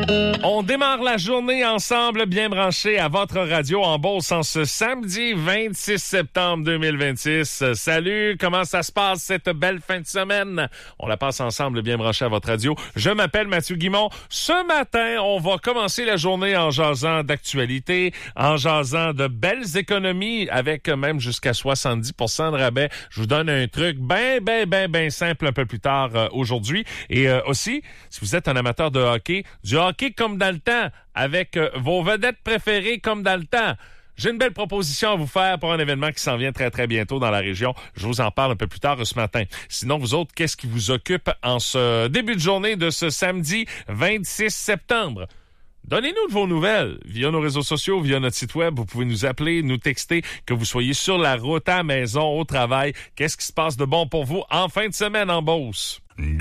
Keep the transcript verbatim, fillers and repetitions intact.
On démarre la journée ensemble, bien branché à votre radio en Beauce en ce samedi vingt-six septembre deux mille vingt-six. Salut, comment ça se passe cette belle fin de semaine? On la passe ensemble, bien branché à votre radio. Je m'appelle Mathieu Guimond. Ce matin, on va commencer la journée en jasant d'actualité, en jasant de belles économies avec même jusqu'à soixante-dix pour cent de rabais. Je vous donne un truc bien, bien, bien, bien simple un peu plus tard euh, aujourd'hui. Et euh, aussi, si vous êtes un amateur de hockey, du hockey comme dans le temps, avec euh, vos vedettes préférées comme dans le temps. J'ai une belle proposition à vous faire pour un événement qui s'en vient très, très bientôt dans la région. Je vous en parle un peu plus tard ce matin. Sinon, vous autres, qu'est-ce qui vous occupe en ce début de journée de ce samedi vingt-six septembre? Donnez-nous de vos nouvelles via nos réseaux sociaux, via notre site web. Vous pouvez nous appeler, nous texter, que vous soyez sur la route, à la maison, au travail. Qu'est-ce qui se passe de bon pour vous en fin de semaine en Beauce?